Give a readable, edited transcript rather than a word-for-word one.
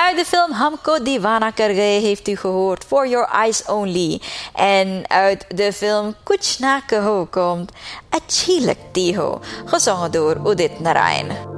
Uit de film Humko Divana Kar Gaye heeft u gehoord For Your Eyes Only. En uit de film Kuch Na Kaho komt Achilak Tiho, gezongen door Udit Narayan.